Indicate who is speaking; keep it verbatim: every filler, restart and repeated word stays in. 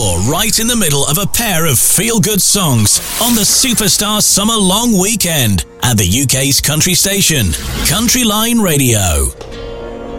Speaker 1: You're right in the middle of a pair of feel-good songs on the Superstar Summer Long Weekend at the U K's country station, Country Line Radio.